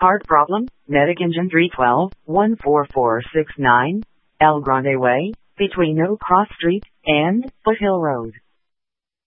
Part problem, Medic Engine 312, 14469, El Grande Way, between No Cross Street and Foothill Road.